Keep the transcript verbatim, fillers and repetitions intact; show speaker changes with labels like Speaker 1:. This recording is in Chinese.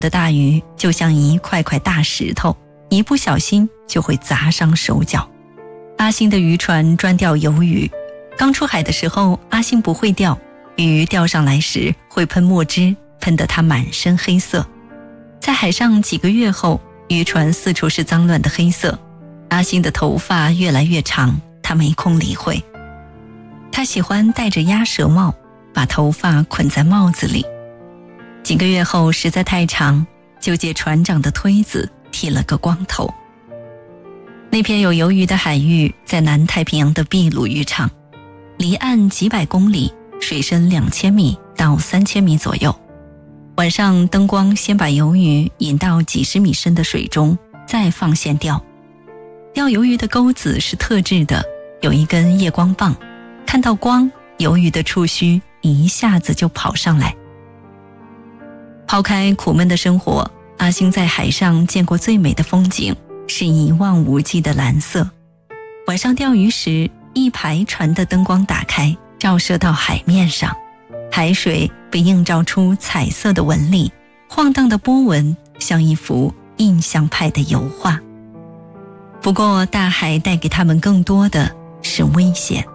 Speaker 1: 的大鱼就像一块块大石头，一不小心就会砸伤手脚。阿星的渔船专钓鱿鱼，刚出海的时候阿星不会钓，鱼钓上来时会喷墨汁，喷得他满身黑色。在海上几个月后，渔船四处是脏乱的黑色，阿星的头发越来越长，他没空理会。他喜欢戴着鸭舌帽，把头发捆在帽子里。几个月后实在太长，就借船长的推子剃了个光头。那片有鱿鱼的海域在南太平洋的秘鲁渔场，离岸几百公里，水深两千米到三千米左右。晚上灯光先把鱿鱼引到几十米深的水中，再放线钓。钓鱿鱼的钩子是特制的，有一根夜光棒，看到光，鱿鱼的触须一下子就跑上来。抛开苦闷的生活，阿星在海上见过最美的风景是一望无际的蓝色。晚上钓鱼时，一排船的灯光打开，照射到海面上，海水被映照出彩色的纹理，晃荡的波纹像一幅印象派的油画。不过大海带给他们更多的是危险。